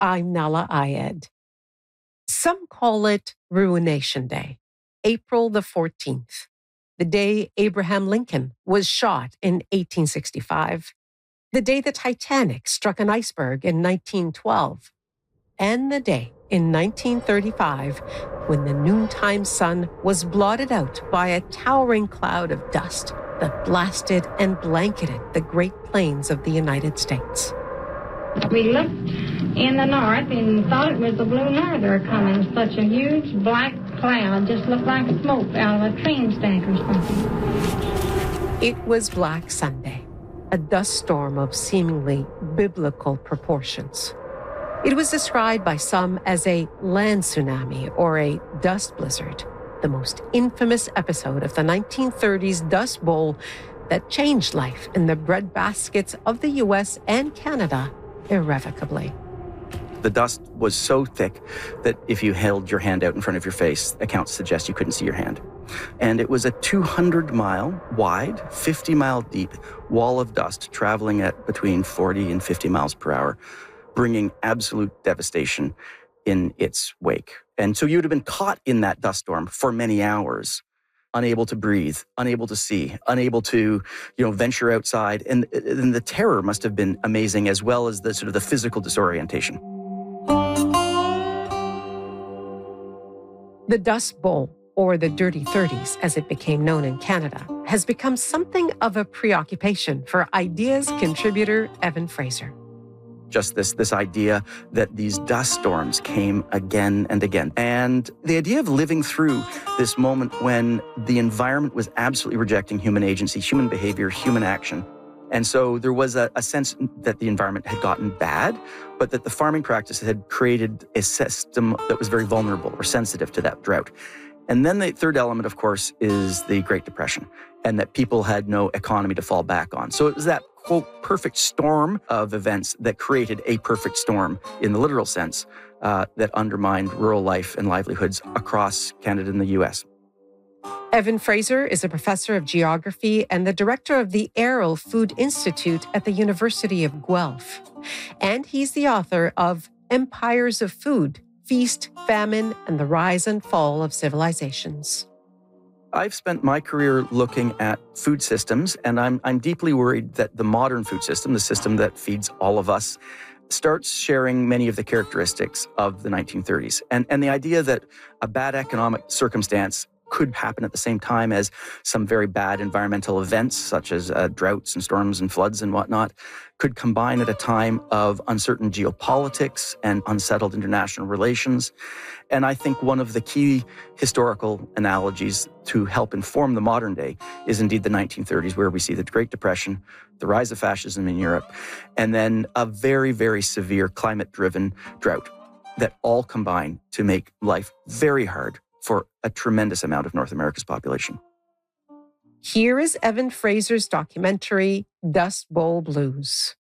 I'm Nala Ayed. Some call it Ruination Day, April the 14th, the day Abraham Lincoln was shot in 1865, the day the Titanic struck an iceberg in 1912, and the day in 1935 when the noontime sun was blotted out by a towering cloud of dust that blasted and blanketed the Great Plains of the United States. We looked in the north and thought it was the Blue Norther coming. Such a huge black cloud, just looked like smoke out of a train stack or something. It was Black Sunday, a dust storm of seemingly biblical proportions. It was described by some as a land tsunami or a dust blizzard, the most infamous episode of the 1930s Dust Bowl that changed life in the breadbaskets of the U.S. and Canada irrevocably. The dust was so thick that if you held your hand out in front of your face, accounts suggest you couldn't see your hand. And it was a 200-mile wide, 50-mile deep wall of dust traveling at between 40 and 50 miles per hour, bringing absolute devastation in its wake. And so you'd have been caught in that dust storm for many hours, unable to breathe, unable to see, unable to, venture outside. And the terror must have been amazing, as well as the sort of the physical disorientation. The Dust Bowl, or the Dirty 30s as it became known in Canada, has become something of a preoccupation for Ideas contributor Evan Fraser. Just this idea that these dust storms came again and again. And the idea of living through this moment when the environment was absolutely rejecting human agency, human behavior, human action. And so there was a sense that the environment had gotten bad, but that the farming practices had created a system that was very vulnerable or sensitive to that drought. And then the third element, of course, is the Great Depression, and that people had no economy to fall back on. So it was that, quote, perfect storm of events that created a perfect storm in the literal sense that undermined rural life and livelihoods across Canada and the U.S. Evan Fraser is a professor of geography and the director of the Arrow Food Institute at the University of Guelph. And he's the author of Empires of Food, Feast, Famine, and the Rise and Fall of Civilizations. I've spent my career looking at food systems, and I'm deeply worried that the modern food system, the system that feeds all of us, starts sharing many of the characteristics of the 1930s. And the idea that a bad economic circumstance could happen at the same time as some very bad environmental events, such as droughts and storms and floods and whatnot, could combine at a time of uncertain geopolitics and unsettled international relations. And I think one of the key historical analogies to help inform the modern day is indeed the 1930s, where we see the Great Depression, the rise of fascism in Europe, and then a very, very severe climate-driven drought that all combine to make life very hard for a tremendous amount of North America's population. Here is Evan Fraser's documentary, Dust Bowl Blues.